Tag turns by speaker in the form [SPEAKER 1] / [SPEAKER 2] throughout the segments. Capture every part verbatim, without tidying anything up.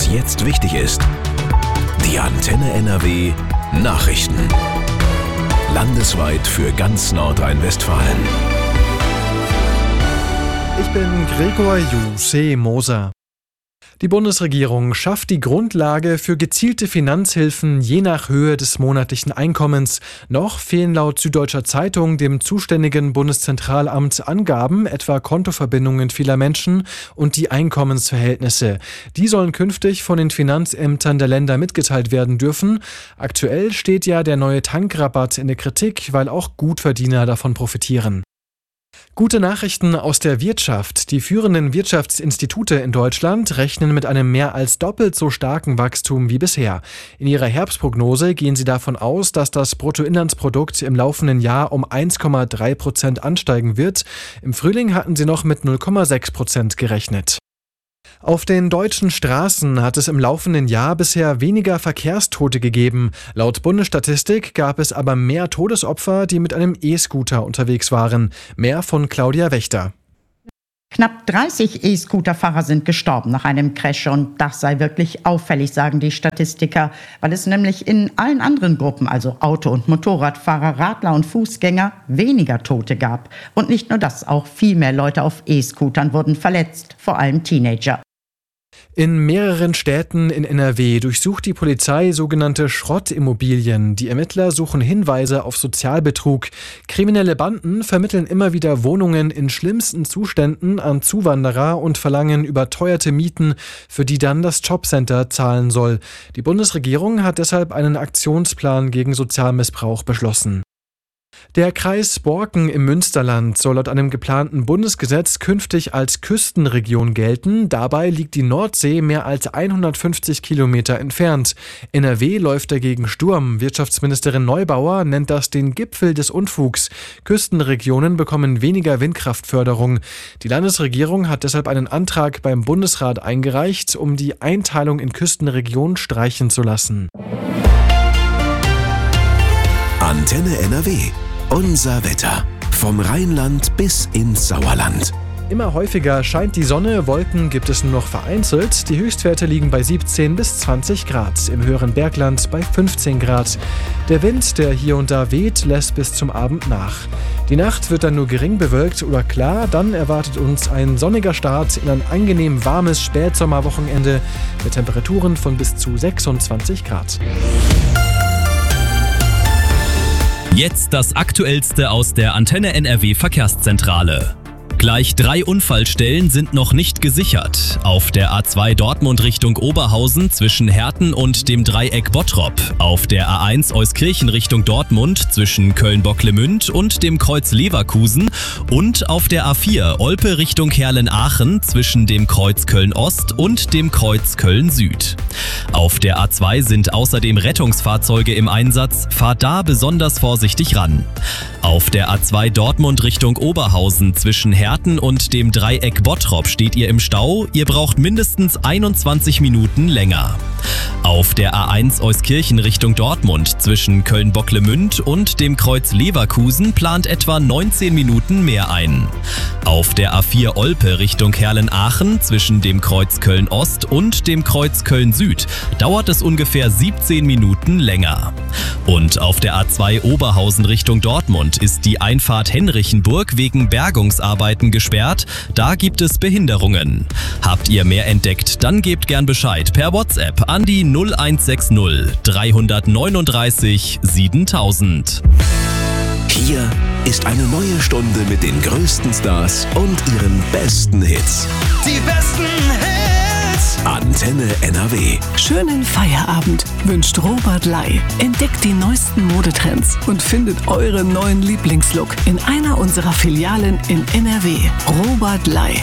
[SPEAKER 1] was jetzt wichtig ist. Die Antenne N R W Nachrichten. Landesweit für ganz Nordrhein-Westfalen.
[SPEAKER 2] Ich bin Gregor Juseh-Moser. Die Bundesregierung schafft die Grundlage für gezielte Finanzhilfen je nach Höhe des monatlichen Einkommens. Noch fehlen laut Süddeutscher Zeitung dem zuständigen Bundeszentralamt Angaben, etwa Kontoverbindungen vieler Menschen und die Einkommensverhältnisse. Die sollen künftig von den Finanzämtern der Länder mitgeteilt werden dürfen. Aktuell steht ja der neue Tankrabatt in der Kritik, weil auch Gutverdiener davon profitieren. Gute Nachrichten aus der Wirtschaft. Die führenden Wirtschaftsinstitute in Deutschland rechnen mit einem mehr als doppelt so starken Wachstum wie bisher. In ihrer Herbstprognose gehen sie davon aus, dass das Bruttoinlandsprodukt im laufenden Jahr um eins Komma drei Prozent ansteigen wird. Im Frühling hatten sie noch mit null Komma sechs Prozent gerechnet. Auf den deutschen Straßen hat es im laufenden Jahr bisher weniger Verkehrstote gegeben. Laut Bundesstatistik gab es aber mehr Todesopfer, die mit einem E-Scooter unterwegs waren. Mehr von Claudia Wächter.
[SPEAKER 3] Knapp dreißig E-Scooter-Fahrer sind gestorben nach einem Crash und das sei wirklich auffällig, sagen die Statistiker, weil es nämlich in allen anderen Gruppen, also Auto- und Motorradfahrer, Radler und Fußgänger, weniger Tote gab. Und nicht nur das, auch viel mehr Leute auf E-Scootern wurden verletzt, vor allem Teenager.
[SPEAKER 2] In mehreren Städten in N R W durchsucht die Polizei sogenannte Schrottimmobilien. Die Ermittler suchen Hinweise auf Sozialbetrug. Kriminelle Banden vermitteln immer wieder Wohnungen in schlimmsten Zuständen an Zuwanderer und verlangen überteuerte Mieten, für die dann das Jobcenter zahlen soll. Die Bundesregierung hat deshalb einen Aktionsplan gegen Sozialmissbrauch beschlossen. Der Kreis Borken im Münsterland soll laut einem geplanten Bundesgesetz künftig als Küstenregion gelten. Dabei liegt die Nordsee mehr als hundertfünfzig Kilometer entfernt. N R W läuft dagegen Sturm. Wirtschaftsministerin Neubauer nennt das den Gipfel des Unfugs. Küstenregionen bekommen weniger Windkraftförderung. Die Landesregierung hat deshalb einen Antrag beim Bundesrat eingereicht, um die Einteilung in Küstenregionen streichen zu lassen.
[SPEAKER 1] Antenne N R W. Unser Wetter. Vom Rheinland bis ins Sauerland.
[SPEAKER 2] Immer häufiger scheint die Sonne, Wolken gibt es nur noch vereinzelt. Die Höchstwerte liegen bei siebzehn bis zwanzig Grad, im höheren Bergland bei fünfzehn Grad. Der Wind, der hier und da weht, lässt bis zum Abend nach. Die Nacht wird dann nur gering bewölkt oder klar, dann erwartet uns ein sonniger Start in ein angenehm warmes Spätsommerwochenende mit Temperaturen von bis zu sechsundzwanzig Grad.
[SPEAKER 4] Jetzt das Aktuellste aus der Antenne N R W Verkehrszentrale. Gleich drei Unfallstellen sind noch nicht gesichert. Auf der A zwei Dortmund Richtung Oberhausen zwischen Herten und dem Dreieck Bottrop. Auf der A eins Euskirchen Richtung Dortmund zwischen Köln-Bocklemünd und dem Kreuz Leverkusen. Und auf der A vier Olpe Richtung Herlen-Aachen zwischen dem Kreuz Köln-Ost und dem Kreuz Köln-Süd. Auf der A zwei sind außerdem Rettungsfahrzeuge im Einsatz. Fahrt da besonders vorsichtig ran. Auf der A zwei Dortmund Richtung Oberhausen zwischen Herten und dem Dreieck Bottrop steht ihr im Stau. Ihr braucht mindestens einundzwanzig Minuten länger. Auf der A eins Euskirchen Richtung Dortmund zwischen Köln-Bocklemünd und dem Kreuz Leverkusen plant etwa neunzehn Minuten mehr ein. Auf der A vier Olpe Richtung Herlen-Aachen zwischen dem Kreuz Köln-Ost und dem Kreuz Köln-Süd dauert es ungefähr siebzehn Minuten länger. Und auf der A zwei Oberhausen Richtung Dortmund ist die Einfahrt Henrichenburg wegen Bergungsarbeiten gesperrt. Da gibt es Behinderungen. Habt ihr mehr entdeckt, dann gebt gern Bescheid per WhatsApp an die null eins sechs null drei neun drei siebentausend.
[SPEAKER 1] Hier ist eine neue Stunde mit den größten Stars und ihren besten Hits.
[SPEAKER 5] Die besten Hits!
[SPEAKER 1] Antenne N R W.
[SPEAKER 6] Schönen Feierabend wünscht Robert Lai. Entdeckt die neuesten Modetrends und findet euren neuen Lieblingslook in einer unserer Filialen in N R W. Robert Lai.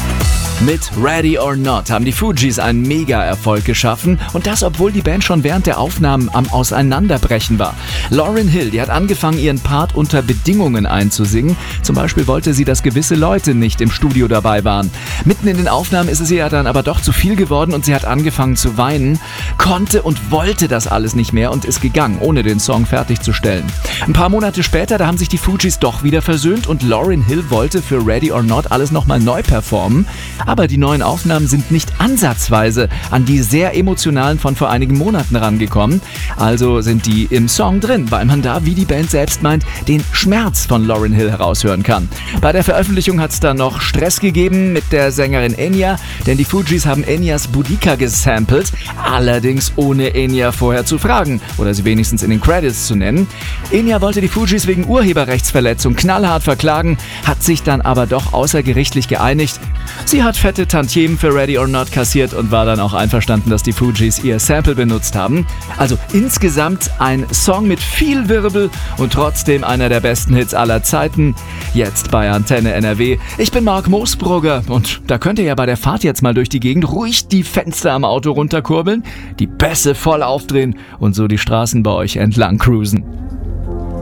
[SPEAKER 7] Mit Ready or Not haben die Fugees einen Mega-Erfolg geschaffen und das, obwohl die Band schon während der Aufnahmen am Auseinanderbrechen war. Lauryn Hill, die hat angefangen, ihren Part unter Bedingungen einzusingen. Zum Beispiel wollte sie, dass gewisse Leute nicht im Studio dabei waren. Mitten in den Aufnahmen ist es ihr dann aber doch zu viel geworden und sie hat angefangen zu weinen, konnte und wollte das alles nicht mehr und ist gegangen, ohne den Song fertigzustellen. Ein paar Monate später, da haben sich die Fugees doch wieder versöhnt und Lauryn Hill wollte für Ready or Not alles nochmal neu performen. Aber die neuen Aufnahmen sind nicht ansatzweise an die sehr emotionalen von vor einigen Monaten rangekommen. Also sind die im Song drin, weil man da, wie die Band selbst meint, den Schmerz von Lauryn Hill heraushören kann. Bei der Veröffentlichung hat es dann noch Stress gegeben mit der Sängerin Enya, denn die Fugees haben Enyas Boudica gesampelt, allerdings ohne Enya vorher zu fragen oder sie wenigstens in den Credits zu nennen. Enya wollte die Fugees wegen Urheberrechtsverletzung knallhart verklagen, hat sich dann aber doch außergerichtlich geeinigt. Sie hat fette Tantiemen für Ready or Not kassiert und war dann auch einverstanden, dass die Fugees ihr Sample benutzt haben. Also insgesamt ein Song mit viel Wirbel und trotzdem einer der besten Hits aller Zeiten. Jetzt bei Antenne N R W. Ich bin Marc Moosbrugger und da könnt ihr ja bei der Fahrt jetzt mal durch die Gegend ruhig die Fenster am Auto runterkurbeln, die Bässe voll aufdrehen und so die Straßen bei euch entlang cruisen.